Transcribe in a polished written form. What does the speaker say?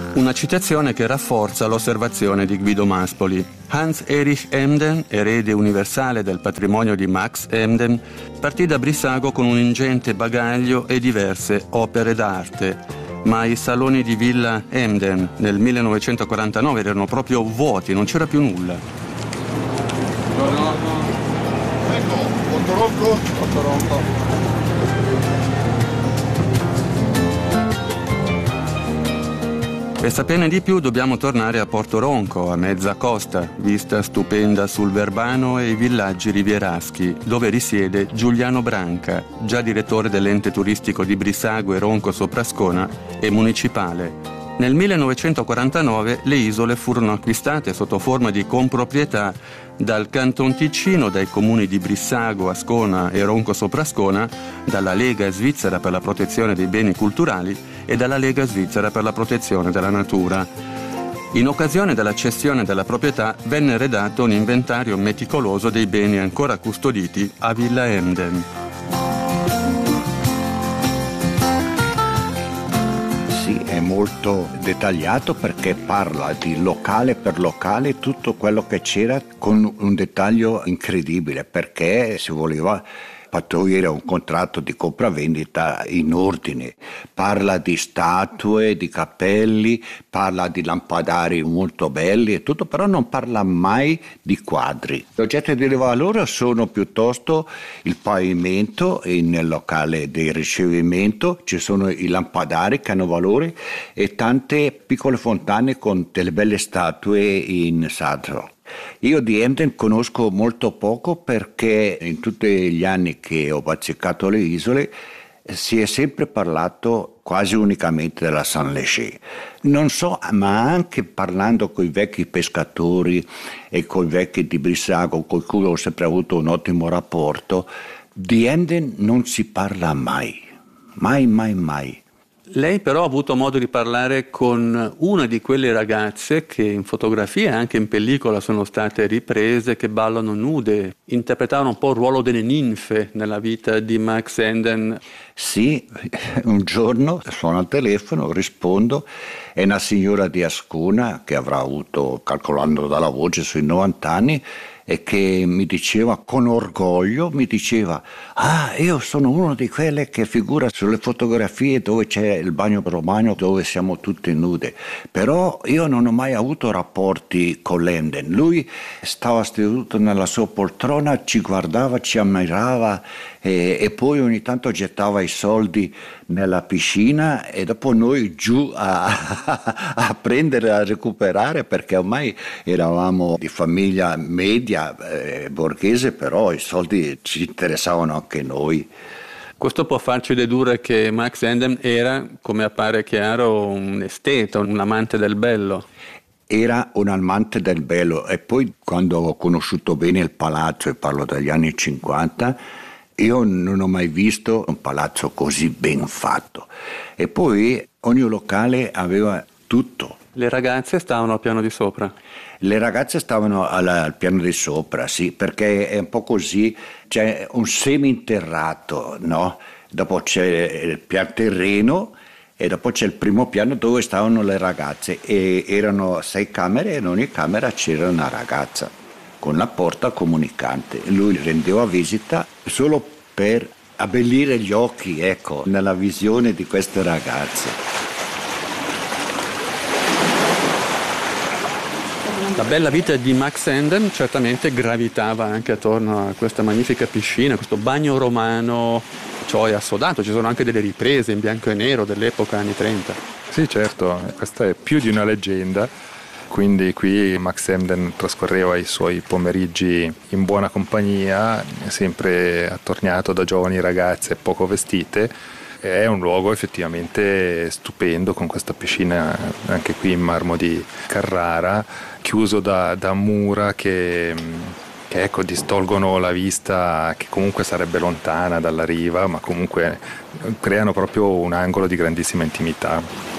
Una citazione che rafforza l'osservazione di Guido Maspoli. Hans Erich Emden, erede universale del patrimonio di Max Emden, partì da Brissago con un ingente bagaglio e diverse opere d'arte. Ma i saloni di Villa Emden nel 1949 erano proprio vuoti, non c'era più nulla. Ecco, Ottoronco. Per saperne di più dobbiamo tornare a Porto Ronco, a mezza costa, vista stupenda sul Verbano e i villaggi rivieraschi, dove risiede Giuliano Branca, già direttore dell'ente turistico di Brissago e Ronco Soprascona e municipale. Nel 1949 le isole furono acquistate sotto forma di comproprietà dal Canton Ticino, dai comuni di Brissago, Ascona e Ronco Soprascona, dalla Lega Svizzera per la protezione dei beni culturali e dalla Lega Svizzera per la protezione della natura. In occasione della cessione della proprietà venne redatto un inventario meticoloso dei beni ancora custoditi a Villa Emden. È molto dettagliato perché parla di locale per locale tutto quello che c'era con un dettaglio incredibile, perché si voleva pattuire un contratto di compravendita in ordine. Parla di statue, di cappelli, parla di lampadari molto belli e tutto, però non parla mai di quadri. Gli oggetti di valore sono piuttosto il pavimento e nel locale di ricevimento ci sono i lampadari che hanno valore e tante piccole fontane con delle belle statue in sacro. Io di Emden conosco molto poco perché in tutti gli anni che ho bazzicato le isole si è sempre parlato quasi unicamente della Saint-Léger. Non so, ma anche parlando con i vecchi pescatori e con i vecchi di Brissago, con cui ho sempre avuto un ottimo rapporto, di Emden non si parla mai. Mai. Lei però ha avuto modo di parlare con una di quelle ragazze che in fotografia e anche in pellicola sono state riprese, che ballano nude, interpretavano un po' il ruolo delle ninfe nella vita di Max Emden. Sì, un giorno suono al telefono, rispondo, è una signora di Ascona che avrà avuto, calcolando dalla voce, sui 90 anni, e che mi diceva con orgoglio, io sono uno di quelle che figura sulle fotografie dove c'è il bagno romano, dove siamo tutte nude, però io non ho mai avuto rapporti con l'Emden. Lui stava seduto nella sua poltrona, ci guardava, ci ammirava e poi ogni tanto gettava i soldi nella piscina e dopo noi giù a prendere, a recuperare, perché ormai eravamo di famiglia media borghese, però i soldi ci interessavano anche noi. Questo può farci dedurre che Max Emden era, come appare chiaro, un esteta, un amante del bello. Era un amante del bello e poi quando ho conosciuto bene il palazzo, e parlo degli anni 50, io non ho mai visto un palazzo così ben fatto. E poi ogni locale aveva tutto. Le ragazze stavano al piano di sopra? Le ragazze stavano al piano di sopra, sì, perché è un po' così, c'è un seminterrato, no? Dopo c'è il piano terreno e dopo c'è il primo piano dove stavano le ragazze e erano 6 camere e in ogni camera c'era una ragazza con la porta comunicante. Lui rendeva visita solo per abbellire gli occhi, ecco, nella visione di queste ragazze. La bella vita di Max Emden certamente gravitava anche attorno a questa magnifica piscina, questo bagno romano, ciò è assodato, ci sono anche delle riprese in bianco e nero dell'epoca anni 30. Sì, certo, questa è più di una leggenda, quindi qui Max Emden trascorreva i suoi pomeriggi in buona compagnia, sempre attorniato da giovani ragazze poco vestite. È un luogo effettivamente stupendo, con questa piscina anche qui in marmo di Carrara, chiuso da mura che ecco, distolgono la vista, che comunque sarebbe lontana dalla riva, ma comunque creano proprio un angolo di grandissima intimità.